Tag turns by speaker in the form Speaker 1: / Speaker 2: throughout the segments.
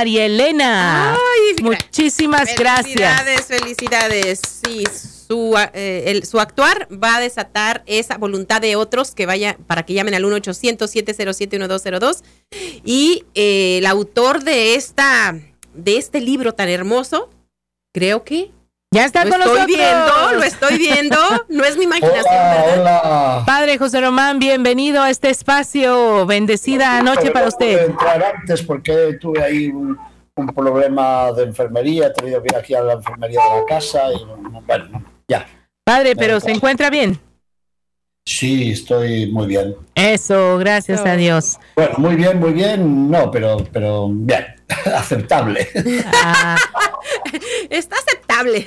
Speaker 1: María Elena.
Speaker 2: Ay,
Speaker 1: muchísimas gracias.
Speaker 2: Felicidades. Sí, su actuar va a desatar esa voluntad de otros que vaya para que llamen al 1-800-707-1202. Y el autor de este libro tan hermoso, creo que
Speaker 1: ya está con nosotros.
Speaker 2: Lo estoy viendo. No es mi imaginación, ¿verdad?
Speaker 3: Hola.
Speaker 1: Padre José Román, bienvenido a este espacio. Bendecida noche para usted.
Speaker 3: No puedo entrar antes porque tuve ahí un problema de enfermería. He tenido que ir aquí a la enfermería de la casa y bueno, ya.
Speaker 1: Padre, pero ¿se encuentra bien?
Speaker 3: Sí, estoy muy bien.
Speaker 1: Eso, gracias a Dios.
Speaker 3: Bueno, muy bien, no, pero bien, aceptable.
Speaker 2: Está aceptable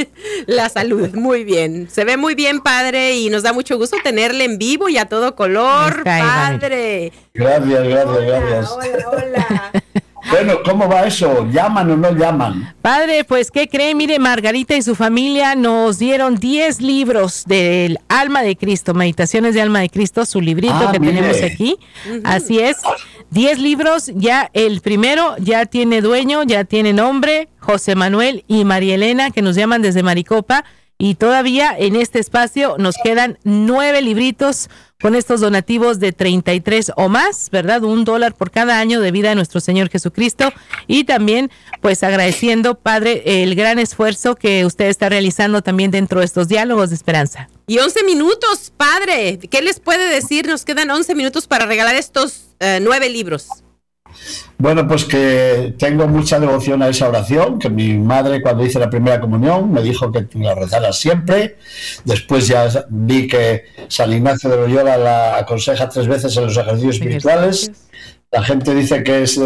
Speaker 2: la salud, muy bien. Se ve muy bien, padre, y nos da mucho gusto tenerle en vivo y a todo color, padre.
Speaker 3: Gracias.
Speaker 2: Hola.
Speaker 3: Bueno, ¿cómo va eso? ¿Llaman o no llaman?
Speaker 1: Padre, pues, ¿qué cree? Mire, Margarita y su familia nos dieron 10 libros del Alma de Cristo, Meditaciones de Alma de Cristo, su librito que tenemos aquí. Así es, 10 libros, ya el primero ya tiene dueño, ya tiene nombre, José Manuel y María Elena, que nos llaman desde Maricopa, y todavía en este espacio nos quedan 9 libritos con estos donativos de 33 o más, ¿verdad? $1 por cada año de vida de nuestro Señor Jesucristo. Y también, pues, agradeciendo, Padre, el gran esfuerzo que usted está realizando también dentro de estos diálogos de esperanza.
Speaker 2: Y 11 minutos, padre. ¿Qué les puede decir? Nos quedan 11 minutos para regalar estos 9 libros.
Speaker 3: Bueno, pues que tengo mucha devoción a esa oración, que mi madre cuando hice la primera comunión me dijo que la rezara siempre. Después ya vi que San Ignacio de Loyola la aconseja 3 veces en los ejercicios espirituales. La gente dice que es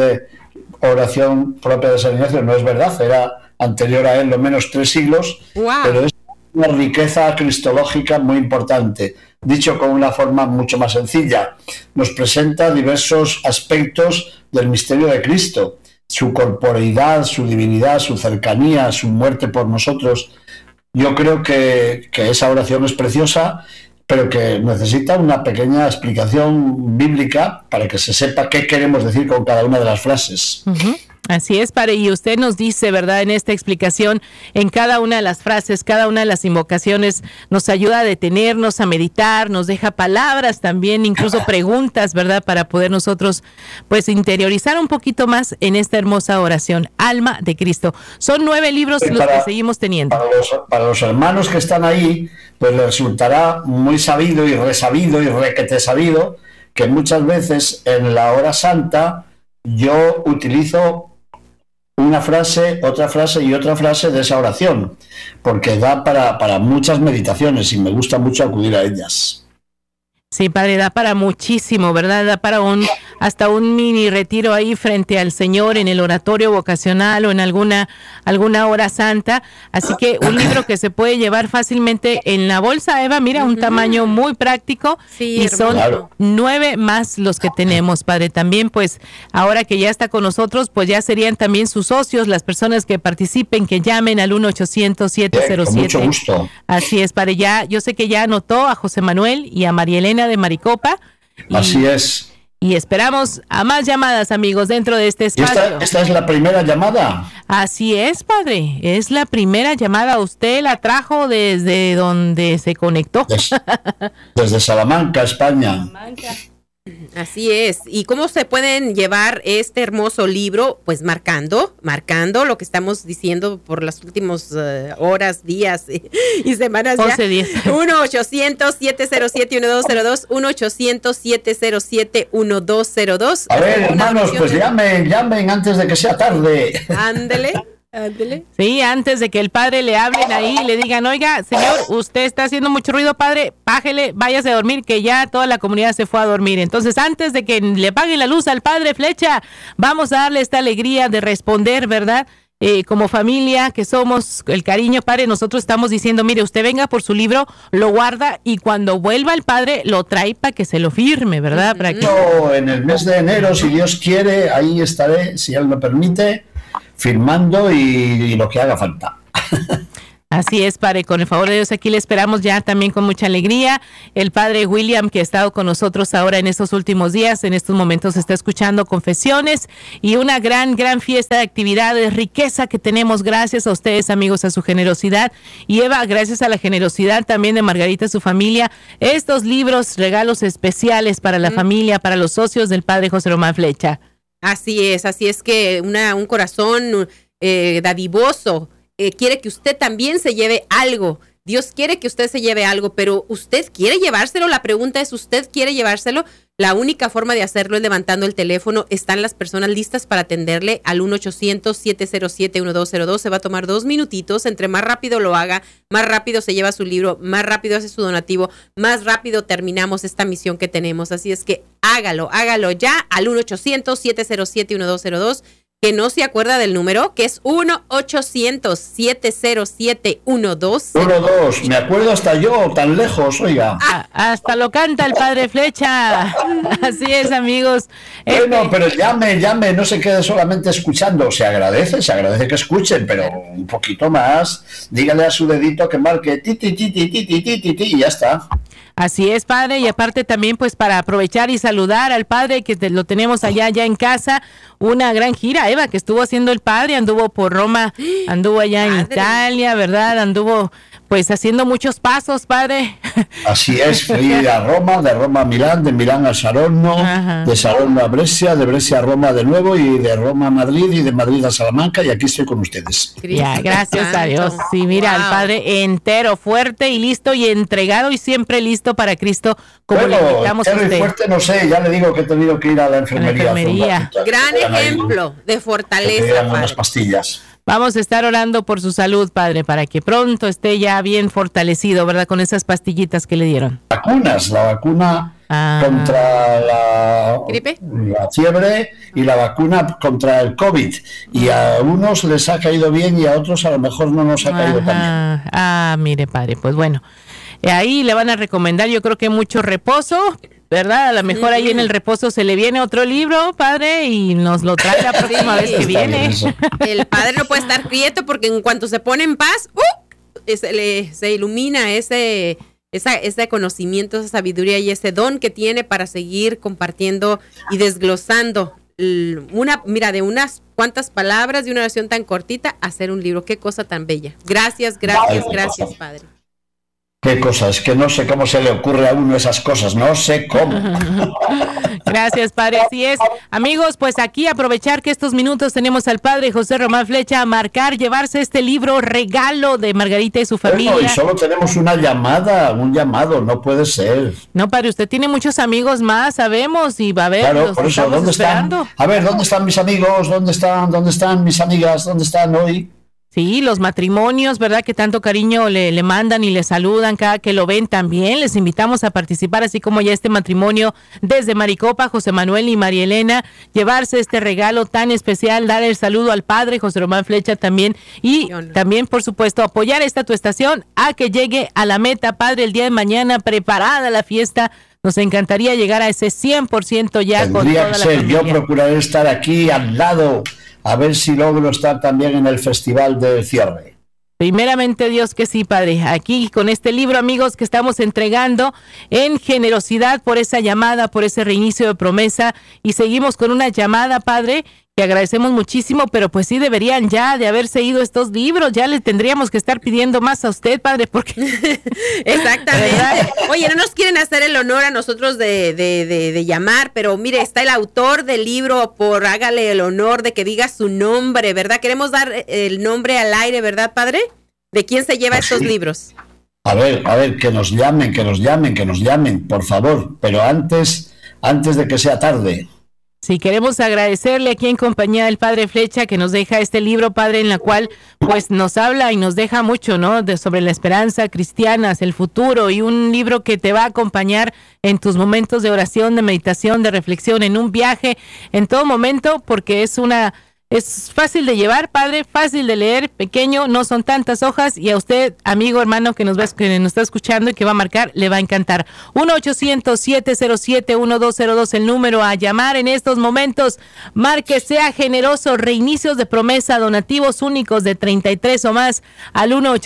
Speaker 3: oración propia de San Ignacio, no es verdad, era anterior a él lo menos 3 siglos, pero es una riqueza cristológica muy importante. Dicho con una forma mucho más sencilla, nos presenta diversos aspectos del misterio de Cristo, su corporeidad, su divinidad, su cercanía, su muerte por nosotros. Yo creo que esa oración es preciosa, pero que necesita una pequeña explicación bíblica para que se sepa qué queremos decir con cada una de las frases.
Speaker 1: Así es, padre, y usted nos dice, ¿verdad?, en esta explicación, en cada una de las frases, cada una de las invocaciones, nos ayuda a detenernos, a meditar, nos deja palabras también, incluso preguntas, ¿verdad?, para poder nosotros, pues, interiorizar un poquito más en esta hermosa oración, Alma de Cristo. Son 9 libros los que seguimos teniendo.
Speaker 3: Para los hermanos que están ahí, pues les resultará muy sabido y resabido y requete sabido que muchas veces en la hora santa yo utilizo una frase, otra frase y otra frase de esa oración, porque da para muchas meditaciones y me gusta mucho acudir a ellas.
Speaker 1: Sí, padre, da para muchísimo, ¿verdad? Da para hasta un mini retiro ahí frente al Señor en el oratorio vocacional o en alguna hora santa. Así que un libro que se puede llevar fácilmente en la bolsa, Eva, mira, un tamaño muy práctico. Sí, y son 9 más los que tenemos, padre. También, pues, ahora que ya está con nosotros, pues ya serían también sus socios, las personas que participen, que llamen al 1-800-707.
Speaker 3: Con mucho gusto.
Speaker 1: Así es, padre. Ya, yo sé que ya anotó a José Manuel y a María Elena de Maricopa.
Speaker 3: Así es.
Speaker 1: Y esperamos a más llamadas, amigos, dentro de este espacio.
Speaker 3: ¿Esta es la primera llamada?
Speaker 1: Así es, padre. Es la primera llamada. Usted la trajo desde donde se conectó.
Speaker 3: Desde Salamanca, España.
Speaker 2: Así es. ¿Y cómo se pueden llevar este hermoso libro? Pues marcando lo que estamos diciendo por las últimas horas, días y semanas ya. 1-800-707-1202, 1-800-707-1202.
Speaker 3: A ver, hermanos, pues llamen antes de que sea tarde.
Speaker 2: Ándele.
Speaker 1: Sí, antes de que el padre le hablen ahí y le digan, oiga, señor, usted está haciendo mucho ruido, padre, bájele, váyase a dormir, que ya toda la comunidad se fue a dormir. Entonces, antes de que le apaguen la luz al padre Flecha, vamos a darle esta alegría de responder, ¿verdad? Como familia que somos, el cariño, padre, nosotros estamos diciendo, mire, usted venga por su libro, lo guarda y cuando vuelva el padre lo trae para que se lo firme, ¿verdad? Para que...
Speaker 3: En el mes de enero, si Dios quiere, ahí estaré, si Él me permite, firmando y lo que haga falta.
Speaker 1: Así es, padre, con el favor de Dios aquí le esperamos ya también con mucha alegría. El padre William, que ha estado con nosotros ahora en estos últimos días, en estos momentos está escuchando confesiones y una gran fiesta de actividades, riqueza que tenemos gracias a ustedes, amigos, a su generosidad. Y Eva, gracias a la generosidad también de Margarita y su familia, estos libros, regalos especiales para la familia, para los socios del padre José Román Flecha. Así es que un corazón dadivoso quiere que usted también se lleve algo. Dios quiere que usted se lleve algo, pero ¿usted quiere llevárselo? La pregunta es, ¿usted quiere llevárselo? La única forma de hacerlo es levantando el teléfono. Están las personas listas para atenderle al 1-800-707-1202. Se va a tomar 2 minutitos. Entre más rápido lo haga, más rápido se lleva su libro, más rápido hace su donativo, más rápido terminamos esta misión que tenemos. Así es que hágalo ya al 1-800-707-1202. Que no se acuerda del número, que es 1-800-707-1202.
Speaker 3: Me acuerdo hasta yo, tan lejos, oiga.
Speaker 1: Hasta lo canta el padre Flecha. Así es, amigos.
Speaker 3: Bueno, pero llame, no se quede solamente escuchando. Se agradece que escuchen, pero un poquito más. Dígale a su dedito que marque ti, y ya está. Así es, padre, y aparte también pues para aprovechar y saludar al padre que lo tenemos allá en casa, una gran gira, Eva, que estuvo haciendo el padre, anduvo por Roma, anduvo allá en Italia, ¿verdad? Anduvo pues haciendo muchos pasos, padre. Así es, fui a Roma, de Roma a Milán, de Milán a Saronno, de Saronno a Brescia, de Brescia a Roma de nuevo y de Roma a Madrid y de Madrid a Salamanca y aquí estoy con ustedes. Ya, gracias a Dios. Sí, mira, el padre entero, fuerte y listo y entregado y siempre listo para Cristo, como le invitamos a usted. Fuerte no sé, ya le digo que he tenido que ir a la enfermería. Gran ejemplo de fortaleza. Unas pastillas. Vamos a estar orando por su salud, padre, para que pronto esté ya bien fortalecido, ¿verdad? Con esas pastillitas que le dieron. La vacuna contra la ¿gripe? La fiebre y la vacuna contra el COVID. Y a unos les ha caído bien y a otros a lo mejor no nos ha caído tan bien. Mire, padre, pues bueno. Ahí le van a recomendar, yo creo que mucho reposo, ¿verdad? A lo mejor ahí en el reposo se le viene otro libro, padre, y nos lo trae la próxima vez que viene. El padre no puede estar quieto porque en cuanto se pone en paz, se ilumina ese conocimiento, esa sabiduría y ese don que tiene para seguir compartiendo y desglosando de unas cuantas palabras de una oración tan cortita, hacer un libro. Qué cosa tan bella. Gracias, padre. Qué cosa, es que no sé cómo se le ocurre a uno esas cosas, no sé cómo. Gracias, padre, así es. Amigos, pues aquí aprovechar que estos minutos tenemos al padre José Román Flecha a marcar, llevarse este libro regalo de Margarita y su familia. Bueno, y solo tenemos un llamado, no puede ser. No, padre, usted tiene muchos amigos más, sabemos, y va a ver. Claro, por eso, ¿dónde están? A ver, ¿dónde están mis amigos? ¿Dónde están mis amigas? ¿Dónde están hoy? Sí, los matrimonios, ¿verdad? Que tanto cariño le mandan y le saludan cada que lo ven también. Les invitamos a participar, así como ya este matrimonio desde Maricopa, José Manuel y María Elena, llevarse este regalo tan especial, dar el saludo al padre José Román Flecha también y también, por supuesto, apoyar esta tu estación a que llegue a la meta, padre, el día de mañana, preparada la fiesta. Nos encantaría llegar a ese 100% ya. Tendría con toda que ser, yo procuraré estar aquí al lado. A ver si logro estar también en el festival del cierre. Primeramente Dios que sí, padre. Aquí con este libro, amigos, que estamos entregando en generosidad por esa llamada, por ese reinicio de promesa. Y seguimos con una llamada, padre, que agradecemos muchísimo, pero pues sí deberían ya de haberse ido estos libros. Ya le tendríamos que estar pidiendo más a usted, padre, porque... Exactamente. ¿verdad? Oye, no nos quieren hacer el honor a nosotros de llamar, pero mire, está el autor del libro, hágale el honor de que diga su nombre, ¿verdad? Queremos dar el nombre al aire, ¿verdad, padre? ¿De quién se lleva estos libros? A ver, que nos llamen, por favor, pero antes de que sea tarde. Sí, queremos agradecerle aquí en compañía del padre Flecha que nos deja este libro, padre, en la cual pues nos habla y nos deja mucho, ¿no? Sobre la esperanza cristiana, el futuro, y un libro que te va a acompañar en tus momentos de oración, de meditación, de reflexión, en un viaje, en todo momento, porque es una
Speaker 1: Es fácil de llevar, padre, fácil de leer, pequeño, no son tantas hojas y a usted, amigo, hermano, que nos está escuchando y que va a marcar, le va a encantar. 1-800-707-1202, el número a llamar en estos momentos. Marque, sea generoso, reinicios de promesa, donativos únicos de 33 o más al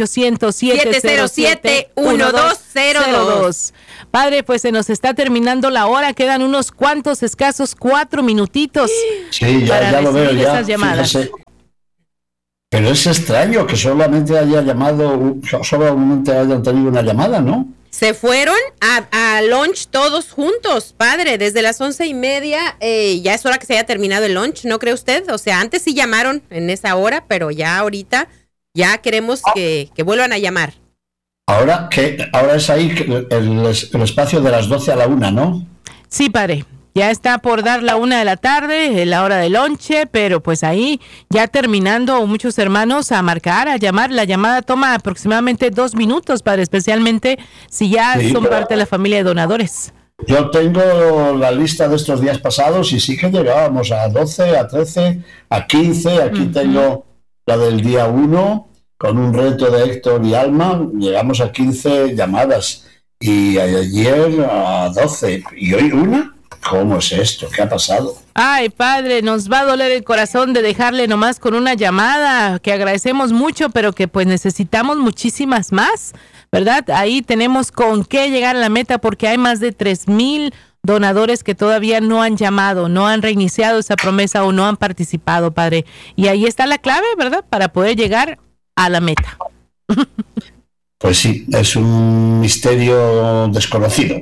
Speaker 1: 1-800-707-1202. Padre, pues se nos está terminando la hora, quedan unos cuantos escasos 4 minutitos.
Speaker 3: Sí, ya lo veo, ya. Fíjese. Pero es extraño que solamente hayan tenido una llamada, ¿no?
Speaker 2: Se fueron a lunch todos juntos, padre, desde las 11:30, ya es hora que se haya terminado el lunch, ¿no cree usted? O sea, antes sí llamaron en esa hora, pero ya ahorita ya queremos que vuelvan a llamar.
Speaker 3: Ahora es ahí el espacio de las 12 a la 1, ¿no?
Speaker 1: Sí, padre. Ya está por dar la 1 de la tarde, la hora de lonche, pero pues ahí ya terminando muchos hermanos a marcar, a llamar. La llamada toma aproximadamente 2 minutos, padre, especialmente si ya son parte de la familia de donadores.
Speaker 3: Yo tengo la lista de estos días pasados y sí que llegábamos a 12, a 13, a 15. Aquí tengo la del día 1 con un reto de Héctor y Alma. Llegamos a 15 llamadas y ayer a 12 y hoy 1. ¿Cómo es esto? ¿Qué ha pasado?
Speaker 1: Ay, padre, nos va a doler el corazón de dejarle nomás con una llamada, que agradecemos mucho, pero que pues necesitamos muchísimas más, ¿verdad? Ahí tenemos con qué llegar a la meta porque hay más de 3,000 donadores que todavía no han llamado, no han reiniciado esa promesa o no han participado, padre. Y ahí está la clave, ¿verdad? Para poder llegar a la meta.
Speaker 3: Pues sí, es un misterio desconocido.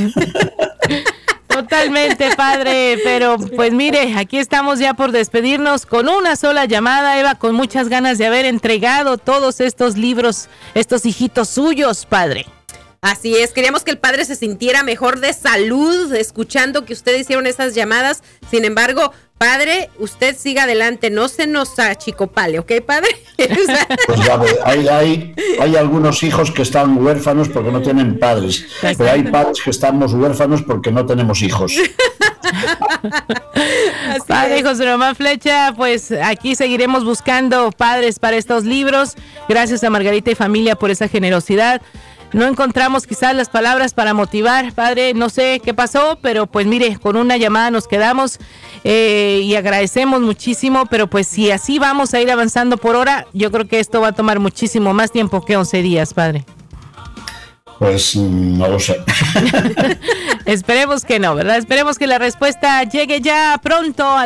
Speaker 1: Totalmente, padre, pero pues mire, aquí estamos ya por despedirnos con una sola llamada, Eva, con muchas ganas de haber entregado todos estos libros, estos hijitos suyos, padre.
Speaker 2: Así es, queríamos que el padre se sintiera mejor de salud escuchando que ustedes hicieron esas llamadas. Sin embargo, padre, usted siga adelante, no se nos achicopale, ¿ok, padre?
Speaker 3: Pues ya ve, hay algunos hijos que están huérfanos porque no tienen padres, pero hay padres que estamos huérfanos porque no tenemos hijos.
Speaker 1: Padre José Román Flecha, pues aquí seguiremos buscando padres para estos libros. Gracias a Margarita y familia por esa generosidad. No encontramos quizás las palabras para motivar, padre, no sé qué pasó, pero pues mire, con una llamada nos quedamos y agradecemos muchísimo, pero pues si así vamos a ir avanzando por hora, yo creo que esto va a tomar muchísimo más tiempo que 11 días, padre.
Speaker 3: Pues no lo sé.
Speaker 1: Esperemos que no, ¿verdad? Esperemos que la respuesta llegue ya pronto al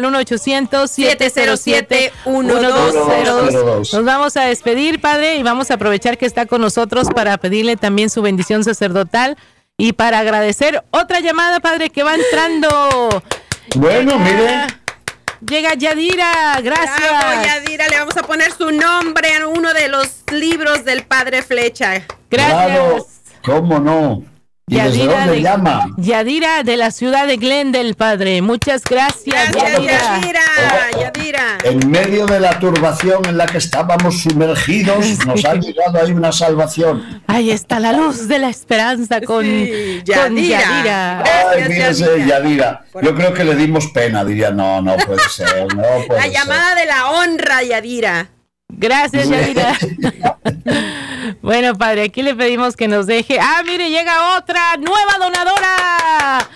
Speaker 1: 1-800-707-1202. Nos vamos a despedir, padre, y vamos a aprovechar que está con nosotros para pedirle también su bendición sacerdotal y para agradecer otra llamada, padre, que va entrando.
Speaker 3: Bueno, mire.
Speaker 1: Llega Yadira, gracias.
Speaker 2: Bravo, Yadira, le vamos a poner su nombre en uno de los libros del padre Flecha.
Speaker 1: Gracias.
Speaker 3: Bravo. ¿Cómo no? ¿Y Yadira, desde dónde llama?
Speaker 1: Yadira, de la ciudad de Glendale, padre. Muchas gracias,
Speaker 2: Yadira. Yadira.
Speaker 3: En medio de la turbación en la que estábamos sumergidos, nos ha llegado ahí una salvación.
Speaker 1: Ahí está la luz de la esperanza con Yadira.
Speaker 3: Ay, mírese, Yadira. Yo creo que le dimos pena, diría, no puede ser, no puede
Speaker 2: ser. La llamada de la honra, Yadira.
Speaker 1: Gracias, Yadira. Bueno, padre, aquí le pedimos que nos deje. Mire, llega otra nueva donadora.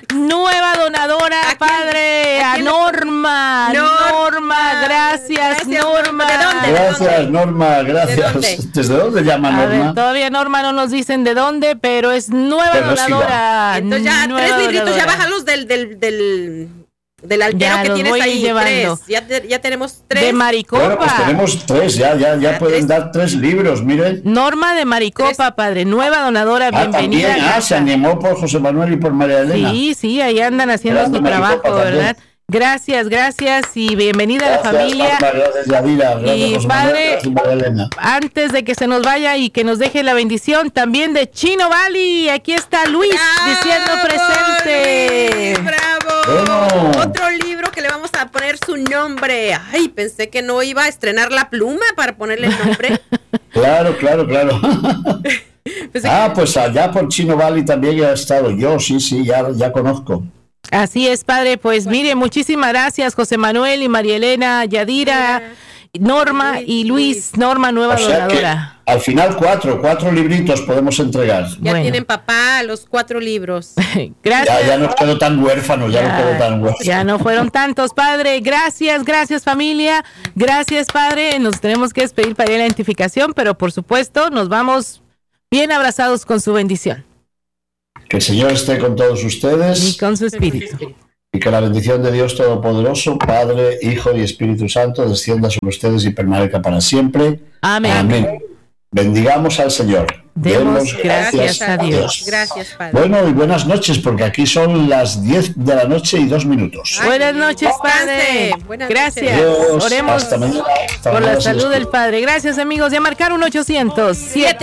Speaker 1: Padre, a Norma. Norma, gracias, Norma.
Speaker 2: ¿De dónde?
Speaker 3: Gracias, Norma, gracias. ¿Desde dónde llama Norma?
Speaker 1: A ver, todavía Norma no nos dicen de dónde, pero es nueva donadora.
Speaker 2: Entonces ya, 3 libritos, ya bájalos del altero que tienes ahí, llevando. 3. Ya tenemos 3.
Speaker 1: De Maricopa.
Speaker 3: Bueno, pues tenemos 3, ya pueden dar 3 libros, miren.
Speaker 1: Norma de Maricopa, 3. Padre, nueva donadora, bienvenida.
Speaker 3: También, se animó por José Manuel y por María Elena.
Speaker 1: Sí, ahí andan haciendo su trabajo, ¿verdad? Gracias y bienvenida a la familia.
Speaker 3: Gracias, Yadira.
Speaker 1: Y padre, antes de que se nos vaya y que nos deje la bendición también de Chino Valley, aquí está Luis diciendo presente.
Speaker 2: Luis, bravo. Otro libro que le vamos a poner su nombre. Ay, pensé que no iba a estrenar la pluma para ponerle el nombre.
Speaker 3: Claro. Pues allá por Chino Valley también he estado yo, sí, ya conozco.
Speaker 1: Así es, Padre. Pues mire, muchísimas gracias, José Manuel y María Elena, Yadira, Norma y Luis. Norma, nueva donadora.
Speaker 3: Al final 4 libritos podemos entregar.
Speaker 2: Ya tienen papá los 4 libros.
Speaker 1: Gracias.
Speaker 3: Ya no quedo tan huérfano,
Speaker 1: Ya no fueron tantos, Padre. Gracias, familia. Gracias, Padre. Nos tenemos que despedir para ir a la identificación, pero por supuesto nos vamos bien abrazados con su bendición.
Speaker 3: Que el Señor esté con todos ustedes.
Speaker 1: Y con su espíritu.
Speaker 3: Y que la bendición de Dios Todopoderoso, Padre, Hijo y Espíritu Santo, descienda sobre ustedes y permanezca para siempre.
Speaker 1: Amén.
Speaker 3: Amén. Bendigamos al Señor.
Speaker 1: Demos gracias a Dios.
Speaker 2: Gracias, Padre.
Speaker 3: Bueno, y buenas noches, porque aquí son las 10 de la noche y 2 minutos.
Speaker 1: Buenas noches, Padre. Gracias.
Speaker 3: Adiós.
Speaker 1: Oremos
Speaker 3: Hasta mañana.
Speaker 1: por la salud del Padre. Gracias, amigos. Ya marcaron 800 7